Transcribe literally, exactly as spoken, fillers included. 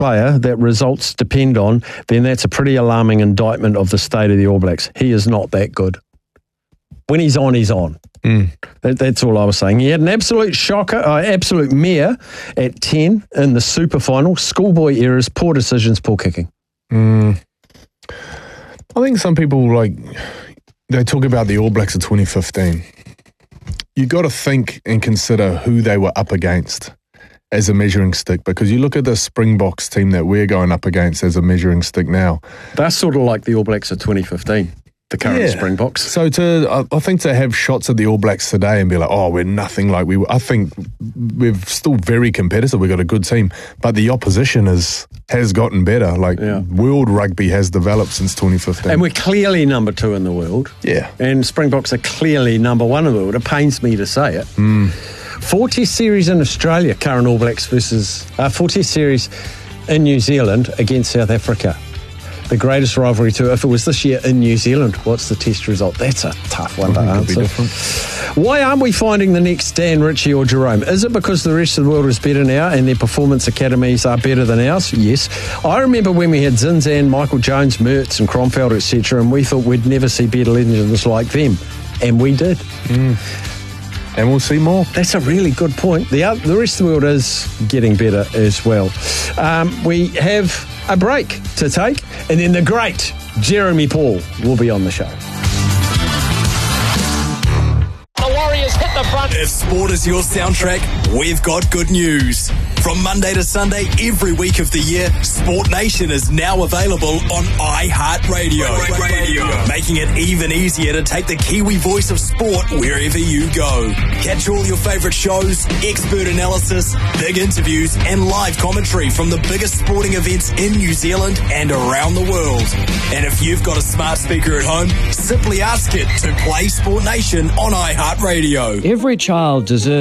player that results depend on, then that's a pretty alarming indictment of the state of the All Blacks. He is not that good. When he's on, he's on. Mm. That, that's all I was saying. He had an absolute shocker, uh, absolute mare at ten in the super final. Schoolboy errors, poor decisions, poor kicking. Mm. I think some people, like, they talk about the All Blacks of twenty fifteen. You got to think and consider who they were up against as a measuring stick, because you look at the Springboks team that we're going up against as a measuring stick now. They're sort of like the All Blacks of twenty fifteen. The current yeah. Springboks. So to, I think to have shots at the All Blacks today and be like, oh, we're nothing like we were. I think we're still very competitive. We've got a good team, but the opposition is has gotten better. Like yeah. world rugby has developed since twenty fifteen. And we're clearly number two in the world. Yeah. And Springboks are clearly number one in the world. It pains me to say it. Mm. Four Test series in Australia, current All Blacks versus, uh, four Test series in New Zealand against South Africa. The greatest rivalry too. If it was this year in New Zealand, what's the test result? That's a tough one to answer. Why aren't we finding the next Dan, Richie or Jerome? Is it because the rest of the world is better now and their performance academies are better than ours? Yes. I remember when we had Zinzan, Michael Jones, Mertz and Kronfeld, et cetera, and we thought we'd never see better legends like them. And we did. Mm. And we'll see more. That's a really good point. The, other, the rest of the world is getting better as well. Um, we have a break to take, and then the great Jeremy Paul will be on the show. The Warriors hit the front. If sport is your soundtrack, we've got good news. From Monday to Sunday, every week of the year, Sport Nation is now available on iHeartRadio. Radio, making it even easier to take the Kiwi voice of sport wherever you go. Catch all your favourite shows, expert analysis, big interviews, and live commentary from the biggest sporting events in New Zealand and around the world. And if you've got a smart speaker at home, simply ask it to play Sport Nation on iHeartRadio. Every child deserves